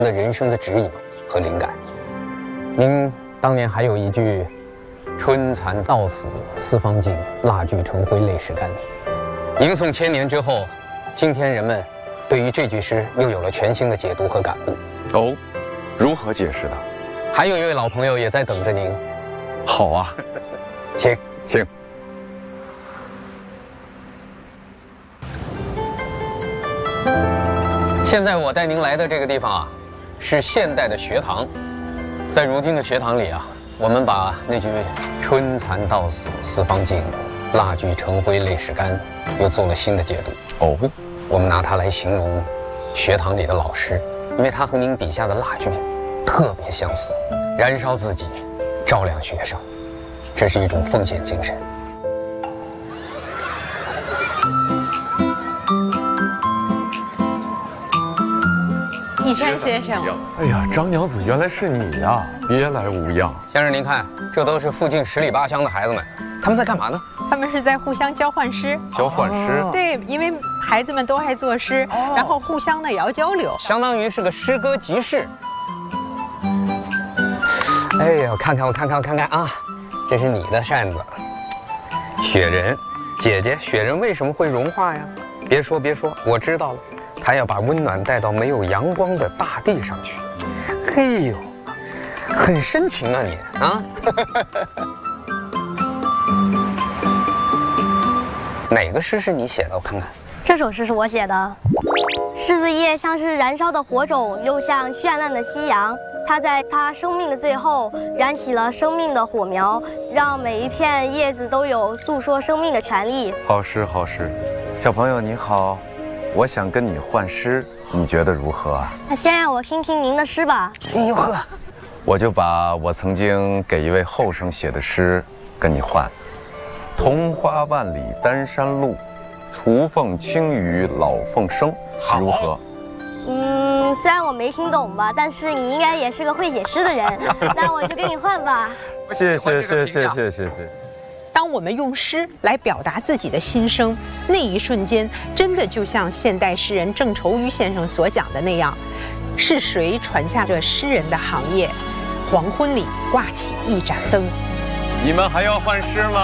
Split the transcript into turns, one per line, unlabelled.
的人生的指引和灵感。您当年还有一句“春蚕到死丝方尽，蜡炬成灰泪始干”。吟诵千年之后，今天人们对于这句诗又有了全新的解读和感悟。
哦，如何解释的？
还有一位老朋友也在等着您。
好啊，
请。现在我带您来的这个地方啊，是现代的学堂。在如今的学堂里啊，我们把那句“春蚕到死丝方尽，蜡炬成灰泪始干”又做了新的解读。
哦，
我们拿它来形容学堂里的老师，因为它和您笔下的蜡炬特别相似，燃烧自己，照亮学生，这是一种奉献精神。
一川先生，
哎呀，张娘子，原来是你呀！别来无恙。
先生您看，这都是附近10里8乡的孩子们，他们在干嘛呢？
他们是在互相交换诗。
交换诗？
对，因为孩子们都爱作诗，然后互相的也要交流，
相当于是个诗歌集市。哎呀，我看看啊，这是你的扇子，雪人，姐姐，雪人为什么会融化呀？别说，我知道了。他要把温暖带到没有阳光的大地上去。嘿呦，很深情啊你啊！哪个诗是你写的？我看看。
这首诗是我写的。柿子叶像是燃烧的火种，又像绚烂的夕阳。它在它生命的最后燃起了生命的火苗，让每一片叶子都有诉说生命的权利。
好诗，好诗。小朋友你好。我想跟你换诗，你觉得如何啊？
那先让我听听您的诗吧。
哎呦呵，
我就把我曾经给一位后生写的诗跟你换。桐花万里丹山路，雏凤清于老凤声，如何？
虽然我没听懂吧，但是你应该也是个会写诗的人，那我就跟你换吧。
谢谢。
当我们用诗来表达自己的心声，那一瞬间，真的就像现代诗人郑愁予先生所讲的那样，是谁传下这诗人的行业？黄昏里挂起一盏灯。
你们还要换诗吗？